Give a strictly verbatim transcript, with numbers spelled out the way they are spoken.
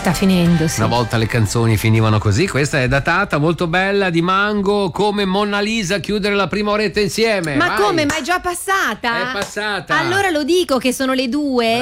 Sta finendo, sì. Una volta le canzoni finivano così. Questa è datata, molto bella, di Mango, come Monna Lisa, chiudere la prima oretta insieme. Ma Vai. come? Ma è già passata? È passata. Allora lo dico che sono le due.